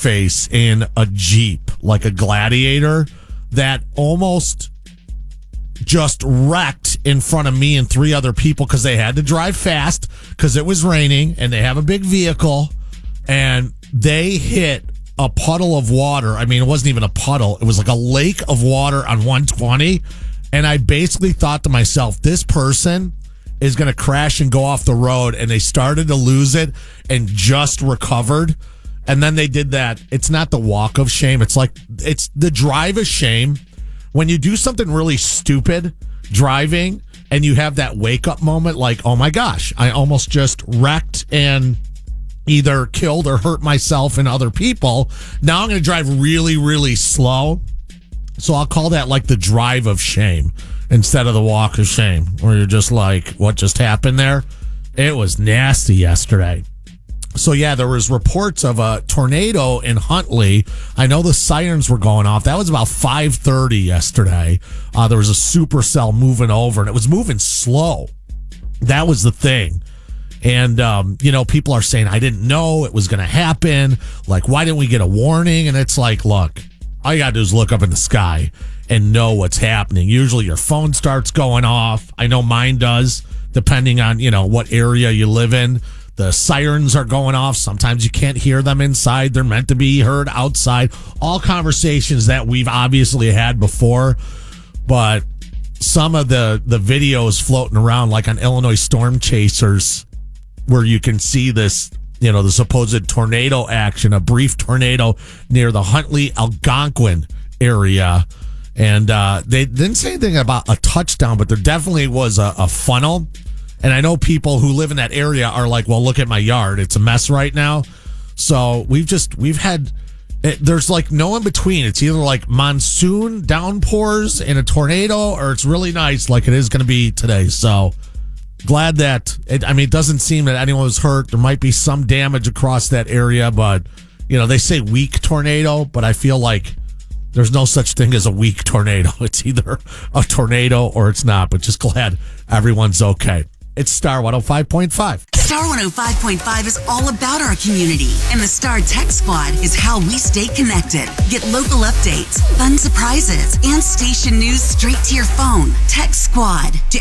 face in a Jeep, like a Gladiator, that almost just wrecked in front of me and three other people because they had to drive fast because it was raining and they have a big vehicle, and they hit a puddle of water. I mean, it wasn't even a puddle. It was like a lake of water on 120. And I basically thought to myself, this person is going to crash and go off the road. And they started to lose it and just recovered. And then they did that. It's not the walk of shame. It's the drive of shame. When you do something really stupid driving and you have that wake up moment, like, oh my gosh, I almost just wrecked and either killed or hurt myself and other people. Now I'm going to drive really, really slow. So I'll call that like the drive of shame instead of the walk of shame, where you're just like, what just happened there? It was nasty yesterday. So yeah, there was reports of a tornado in Huntley. I know the sirens were going off. That was about 5:30 yesterday. There was a supercell moving over, and it was moving slow. That was the thing. And, people are saying, I didn't know it was going to happen. Like, why didn't we get a warning? And it's like, look, all you got to do is look up in the sky and know what's happening. Usually your phone starts going off. I know mine does, depending on, what area you live in. The sirens are going off. Sometimes you can't hear them inside. They're meant to be heard outside. All conversations that we've obviously had before. But some of the videos floating around, like on Illinois Storm Chasers, where you can see this, the supposed tornado action, a brief tornado near the Huntley-Algonquin area. And they didn't say anything about a touchdown, but there definitely was a funnel. And I know people who live in that area are like, well, look at my yard. It's a mess right now. So we've had, there's like no in between. It's either like monsoon downpours and a tornado, or it's really nice like it is going to be today. So glad that, it doesn't seem that anyone was hurt. There might be some damage across that area, but, they say weak tornado, but I feel like there's no such thing as a weak tornado. It's either a tornado or it's not, but just glad everyone's okay. It's Star 105.5. Star 105.5 is all about our community, and the Star Tech Squad is how we stay connected. Get local updates, fun surprises, and station news straight to your phone. Tech Squad to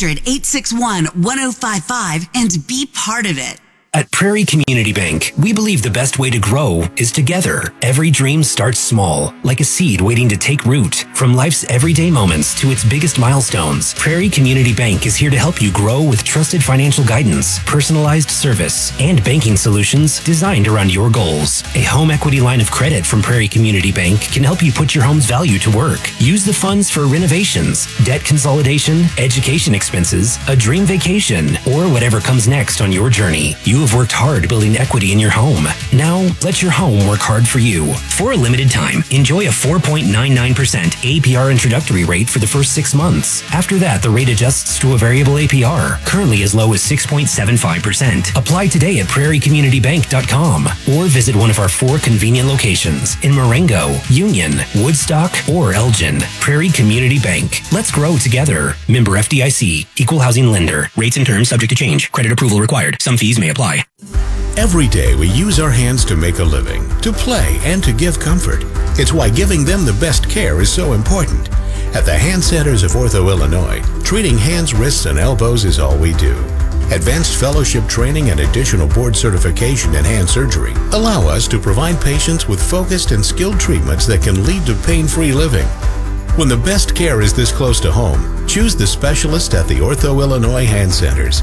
800-861-1055 and be part of it. At Prairie Community Bank, we believe the best way to grow is together. Every dream starts small, like a seed waiting to take root. From life's everyday moments to its biggest milestones, Prairie Community Bank is here to help you grow with trusted financial guidance, personalized service, and banking solutions designed around your goals. A home equity line of credit from Prairie Community Bank can help you put your home's value to work. Use the funds for renovations, debt consolidation, education expenses, a dream vacation, or whatever comes next on your journey. You have worked hard building equity in your home. Now, let your home work hard for you. For a limited time, enjoy a 4.99% APR introductory rate for the first 6 months. After that, the rate adjusts to a variable APR, currently as low as 6.75%. Apply today at prairiecommunitybank.com or visit one of our 4 convenient locations in Marengo, Union, Woodstock, or Elgin. Prairie Community Bank. Let's grow together. Member FDIC. Equal housing lender. Rates and terms subject to change. Credit approval required. Some fees may apply. Every day we use our hands to make a living, to play, and to give comfort. It's why giving them the best care is so important. At the Hand Centers of Ortho, Illinois, treating hands, wrists, and elbows is all we do. Advanced fellowship training and additional board certification in hand surgery allow us to provide patients with focused and skilled treatments that can lead to pain-free living. When the best care is this close to home, choose the specialist at the Ortho, Illinois Hand Centers.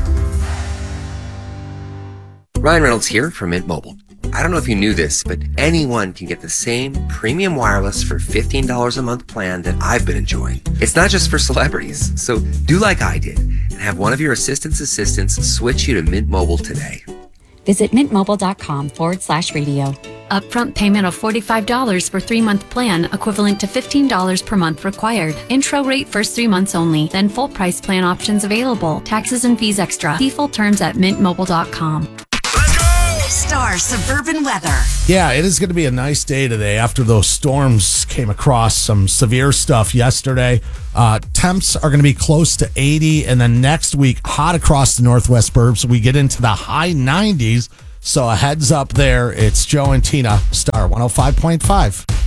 Ryan Reynolds here from Mint Mobile. I don't know if you knew this, but anyone can get the same premium wireless for $15 a month plan that I've been enjoying. It's not just for celebrities, so do like I did and have one of your assistants switch you to Mint Mobile today. Visit mintmobile.com/radio. Upfront payment of $45 for 3-month plan, equivalent to $15 per month required. Intro rate first 3 months only, then full price plan options available. Taxes and fees extra. See full terms at mintmobile.com. Star Suburban Weather. Yeah, it is going to be a nice day today after those storms came across some severe stuff yesterday. Temps are going to be close to 80, and then next week, hot across the northwest burbs. We get into the high 90s. So a heads up there. It's Joe and Tina, Star 105.5.